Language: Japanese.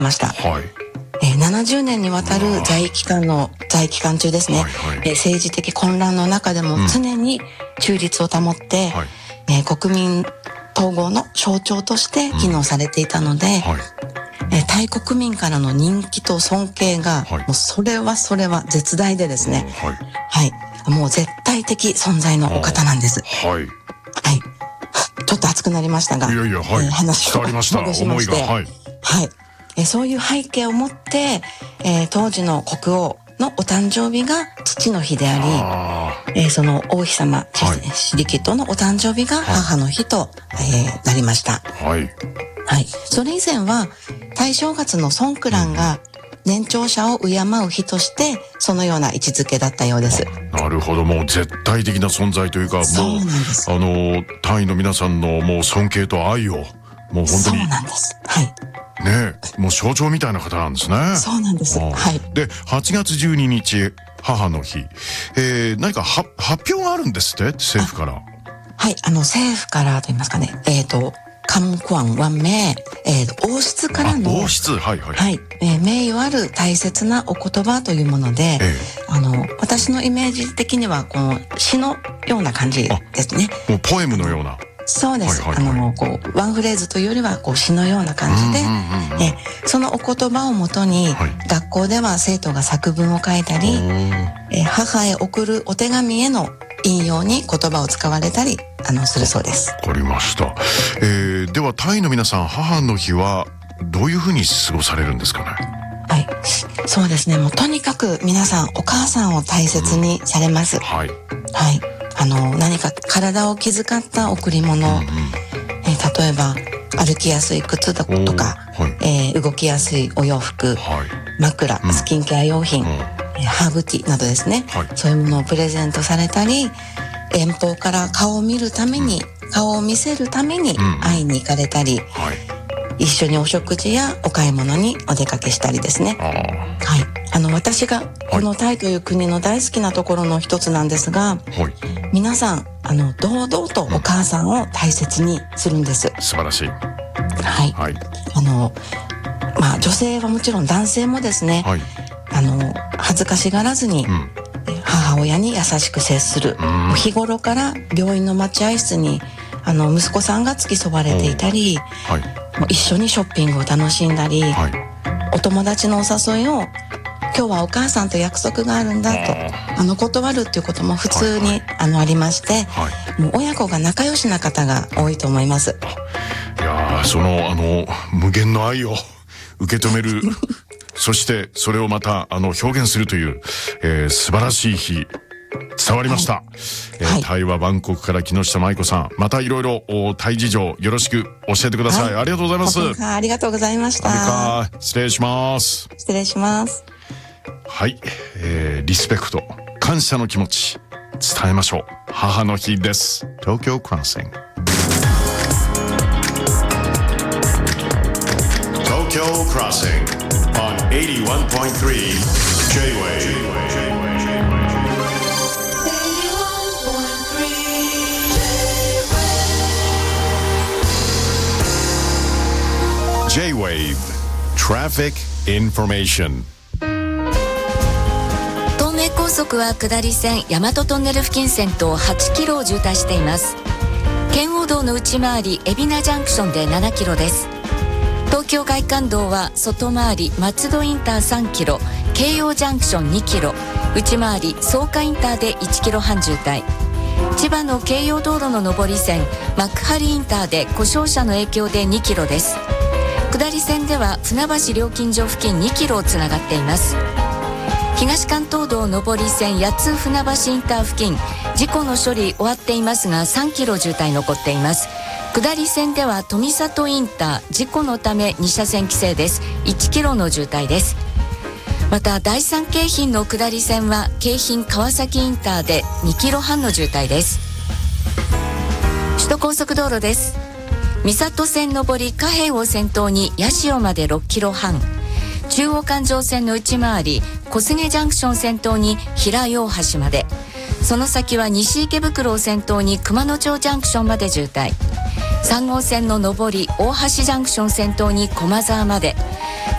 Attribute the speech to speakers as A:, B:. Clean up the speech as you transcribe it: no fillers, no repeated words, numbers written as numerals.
A: ました。
B: はい。
A: 70年にわたる在位期間中ですね、政治的混乱の中でも常に中立を保って、国民統合の象徴として機能されていたので、タイ国民からの人気と尊敬が、もうそれは絶大でですね、もう絶対的存在のお方なんです。ちょっと熱くなりましたが、話を戻しまして、そういう背景を持って、当時の国王のお誕生日が父の日であり、その王妃様、シリキットのお誕生日が母の日と、なりました。それ以前は大正月のソンクランが年長者を敬う日としてそのような位置づけだったようです。
B: なるほど。もう絶対的な存在というか、もうタイの皆さんのもう尊敬と愛をもう本当に、
A: そうなんです。
B: ね、もう象徴みたいな方なんですね。
A: そうなんです。で、
B: 8月12日母の日、何か発表があるんですって、政府から。
A: 政府からと言いますかね、カムクワンワン名、王室からの
B: 王室、
A: 名誉ある大切なお言葉というもので、私のイメージ的にはこの詩のような感じですね。
B: もうポエムのような。
A: そうです。こうワンフレーズというよりはこう詩のような感じで、そのお言葉をもとに、学校では生徒が作文を書いたり、母へ送るお手紙への引用に言葉を使われたりするそうです。
B: わかりました。ではタイの皆さん、母の日はどういうふうに過ごされるんですかね。
A: そうですね。もうとにかく皆さんお母さんを大切にされます。何か体を気遣った贈り物、例えば歩きやすい靴とか、動きやすいお洋服、枕、スキンケア用品、ハーブティーなどですね、そういうものをプレゼントされたり、遠方から顔を見るために、顔を見せるために会いに行かれたり、一緒にお食事やお買い物にお出かけしたりですね。私がこのタイという国の大好きなところの一つなんですが、皆さん堂々とお母さんを大切にするんです。
B: 素晴らしい。
A: 女性はもちろん男性もですね、恥ずかしがらずに、母親に優しく接する。日頃から病院の待合室に息子さんが付き添われていたり、一緒にショッピングを楽しんだり、お友達のお誘いを今日はお母さんと約束があるんだと断るっていうことも普通にありまして、もう親子が仲良しな方が多いと思います。
B: いやー、その無限の愛を受け止めるそしてそれをまた表現するという、素晴らしい日伝わりました。タイはバンコクから木下舞子さん、またいろいろタイ事情よろしく教えてください。ありがとうございます。
A: ありがとうございました。
B: 失礼します。
A: 失礼します。
B: リスペクト、感謝の気持ち伝えましょう。母の日です。東京クランシング、東京クランシング on 81.3 J-Wave。J-Wave Traffic Information。
C: 東名高速は下り線大和トンネル付近線と8キロを渋滞しています。圏央道の内回り海老名ジャンクションで7キロです。東京外環道は外回り松戸インター3キロ、京葉ジャンクション2キロ、内回り草加インターで1キロ半渋滞。千葉の京葉道路の上り線幕張インターで故障車の影響で2キロです。下り線では船橋料金所付近2キロをつながっています。東関東道上り線八津船橋インター付近、事故の処理終わっていますが3キロ渋滞残っています。下り線では富里インター、事故のため2車線規制です。1キロの渋滞です。また第三京浜の下り線は京浜川崎インターで2キロ半の渋滞です。首都高速道路です。三郷線上り貨幣を先頭に八潮まで6キロ半、中央環状線の内回り小菅ジャンクション先頭に平陽橋まで、その先は西池袋を先頭に熊野町ジャンクションまで渋滞。3号線の上り大橋ジャンクション先頭に駒沢まで、